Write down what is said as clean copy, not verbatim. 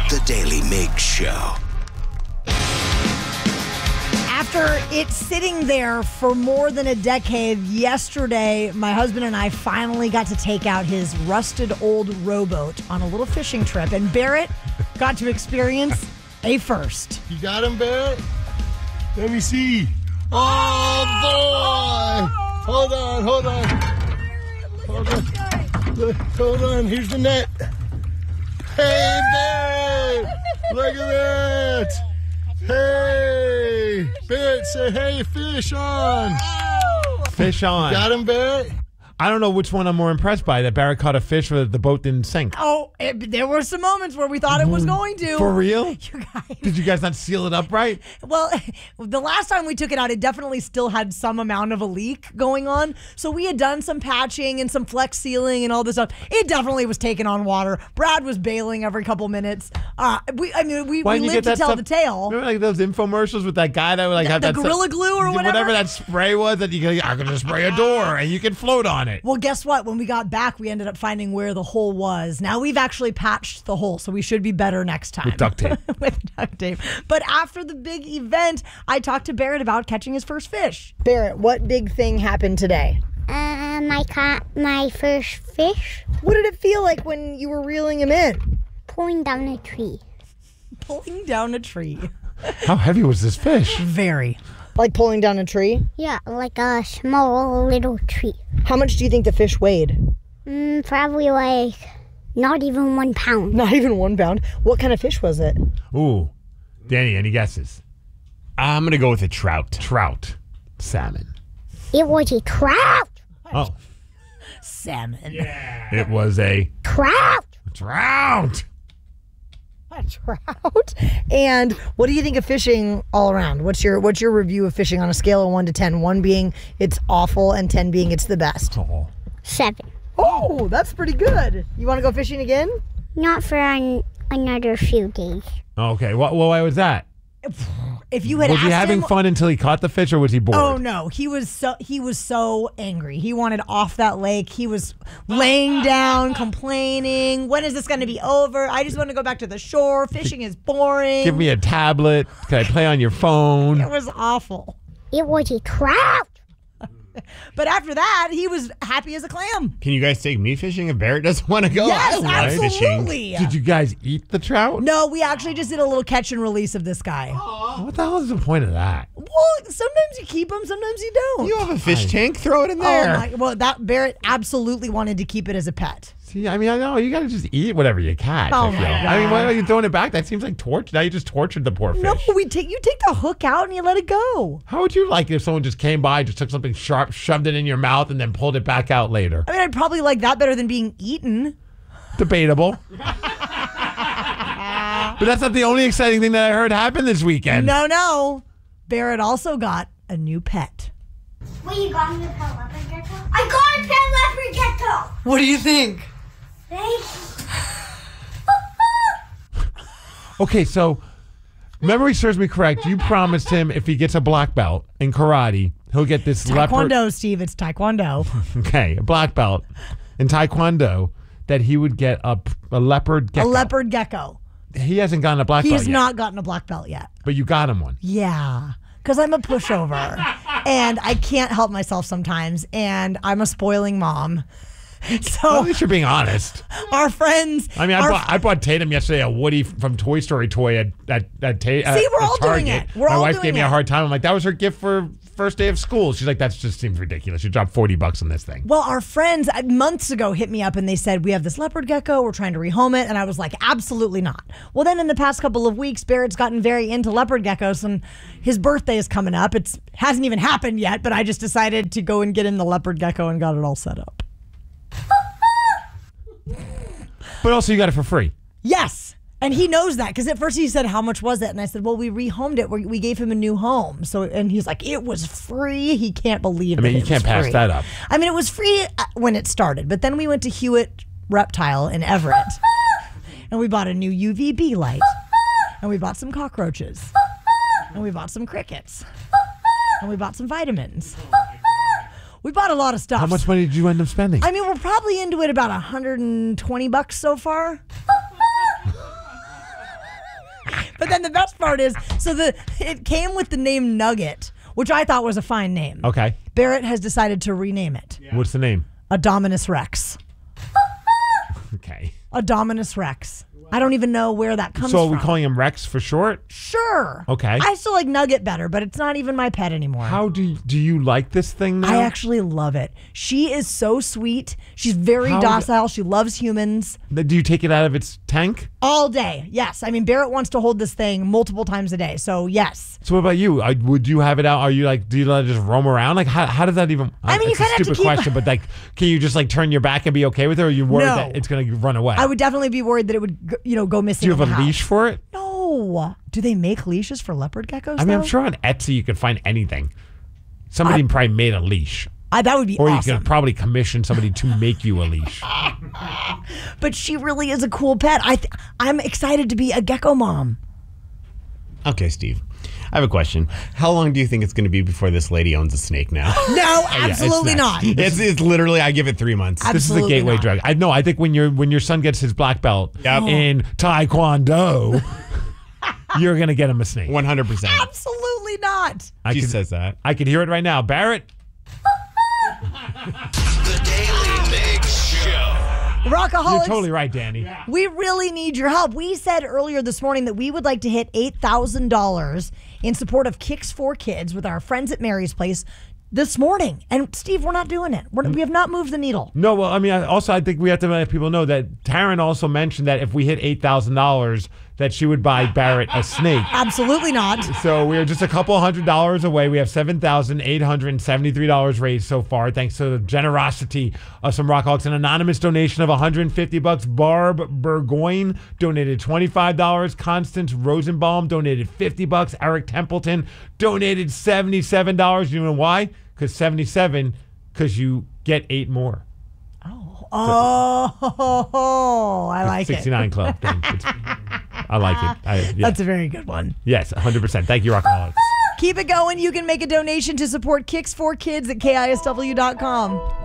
The Daily Mig Show. After it's sitting there for more than a decade, yesterday, my husband and I finally got to take out his rusted old rowboat on a little fishing trip, and Barrett got to experience a first. You got him, Barrett? Let me see. Oh, boy! Hold on. Hold on. Here's the net. Hey, Barrett! Look at that! Hey! Barrett, say hey, fish on! Fish on. Got him, Barrett? I don't know which one I'm more impressed by, that Barrett caught a fish or that the boat didn't sink. Oh, there were some moments where we thought it was going to. For real? You guys. Did you guys not seal it up right? Well, the last time we took it out, it definitely still had some amount of a leak going on. So we had done some patching and some flex sealing and all this stuff. It definitely was taking on water. Brad was bailing every couple minutes. We lived to tell the tale. Remember like those infomercials with that guy that would like have the that Gorilla Glue or whatever? Whatever that spray was that you go, I'm going to spray a door and you can float on it. Well, guess what? When we got back, we ended up finding where the hole was. Now we've actually patched the hole, so we should be better next time. With duct tape. With duct tape. But after the big event, I talked to Barrett about catching his first fish. Barrett, what big thing happened today? I caught my first fish What did it feel like when you were reeling him in? pulling down a tree. Pulling down a tree. How heavy was this fish? Very. Like pulling down a tree? Yeah, like a small little tree. How much do you think the fish weighed? Probably like not even 1 pound. Not even 1 pound. What kind of fish was it? Ooh. Danny, any guesses? I'm going to go with a trout. Trout. Salmon. It was a trout. Oh. Salmon. It was a Trout. trout. A trout. And what do you think of fishing all around? What's your review of fishing on a scale of 1 to 10? 1 being it's awful and 10 being it's the best. Oh. 7. Oh, that's pretty good. You want to go fishing again? Not for another few days. Okay. Why was that? If you had Was asked he having him, fun until he caught the fish, or was he bored? Oh no, he was so angry. He wanted off that lake. He was laying down, complaining. When is this going to be over? I just want to go back to the shore. Fishing is boring. Give me a tablet. Can I play on your phone? It was awful. It was a trout. But after that, he was happy as a clam. Can you guys take me fishing if Barrett doesn't want to go? Yes, I love fishing. absolutely. Did you guys eat the trout? No, we actually just did a little catch and release of this guy. What the hell is the point of that? Well, sometimes you keep him, sometimes you don't. You have a fish tank? Throw it in Oh there. my! Well, that Barrett absolutely wanted to keep it as a pet. See, I mean, I know you got to just eat whatever you catch. Oh I feel. my I mean, God. why are you throwing it back? That seems like torture. Now you just tortured the poor fish. No, you take the hook out and you let it go. How would you like if someone just came by, just took something sharp, shoved it in your mouth, and then pulled it back out later? I mean, I'd probably like that better than being eaten. Debatable. But that's not the only exciting thing that I heard happen this weekend. No. Barrett also got a new pet. Wait, you got me a pet leopard gecko? I got a pet leopard gecko. What do you think? Thanks. Okay, so memory serves me correct. You promised him if he gets a black belt in karate, he'll get this leopard. Taekwondo, Steve. It's Taekwondo. Okay, a black belt in Taekwondo, that he would get a leopard gecko. A leopard gecko. He hasn't gotten a black belt He's yet. not gotten a black belt yet. But you got him one. Yeah. Because I'm a pushover. And I can't help myself sometimes. And I'm a spoiling mom. Well, So at least you're being honest. our friends. I mean, I bought Tatum yesterday a Woody from Toy Story toy at See, we're all doing Target. it. We're My all wife doing gave me it. a hard time. I'm like, that was her gift for first day of school. She's like, that just seems ridiculous. You dropped $40 on this thing. Well, our friends months ago hit me up and they said, we have this leopard gecko. We're trying to rehome it. And I was like, absolutely not. Well, then in the past couple of weeks, Barrett's gotten very into leopard geckos and his birthday is coming up. It hasn't even happened yet, but I just decided to go and get him the leopard gecko and got it all set up. But also, you got it for free. Yes. And he knows that because at first he said, how much was it? And I said, well, we rehomed it. We gave him a new home. So, and he's like, it was free. He can't believe it. I mean, you can't pass that up. I mean, it was free when it started, but then we went to Hewitt Reptile in Everett and we bought a new UVB light and we bought some cockroaches and we bought some crickets and we bought some vitamins. We bought a lot of stuff. How much money did you end up spending? I mean, we're probably into it about $120 so far. But then the best part is, it came with the name Nugget, which I thought was a fine name. Okay. Barrett has decided to rename it. What's the name? Adominus Rex. Okay. Adominus Rex. I don't even know where that comes So from. are we calling him Rex for short? Sure. Okay. I still like Nugget better, but it's not even my pet anymore. How do you like this thing now? I actually love it. She is so sweet. She's very How docile. She loves humans. Do you take it out of its tank? All day. Yes. I mean, Barrett wants to hold this thing multiple times a day. So, yes. So what about you? Would you have it out? Are you like, do you let it just roam around? Like, how does that even? I mean, you it's a kinda have to stupid keep- question, but like, can you just like turn your back and be okay with it, or are you worried No. that it's gonna run away? I would definitely be worried that it would, go missing. Do you in have the a house. leash for it? No. Do they make leashes for leopard geckos? I mean, I'm though? sure on Etsy you could find anything. Somebody probably made a leash, That would be or awesome. you could probably commission somebody to make you a leash. But she really is a cool pet. I'm excited to be a gecko mom. Okay, Steve. I have a question. How long do you think it's going to be before this lady owns a snake now? No, absolutely not. It's literally, I give it 3 months. Absolutely. This is a gateway not. drug. I think when your son gets his black belt Yep. in Taekwondo, you're gonna get him a snake. 100%. Absolutely not. She says that. I can hear it right now, Barrett. The Daily Mix Show. Rockaholics. You're totally right, Danny. We really need your help. We said earlier this morning that we would like to hit $8,000 in support of Kicks for Kids with our friends at Mary's Place this morning. And Steve, we're not doing it. We have not moved the needle. No, well, I mean, I think we have to let people know that Taryn also mentioned that if we hit $8,000, that she would buy Barrett a snake. Absolutely not. So we are just a couple $100 away. We have $7,873 raised so far, thanks to the generosity of some Rockaholics. An anonymous donation of $150. Barb Burgoyne donated $25. Constance Rosenbaum donated $50. Eric Templeton donated $77. You know why? Because 77, because you get 8 more. Oh, I like 69 it. Club thing. I like it. That's a very good one. Yes, 100%. Thank you, Rockaholics. Keep it going. You can make a donation to support Kicks for Kids at KISW.com.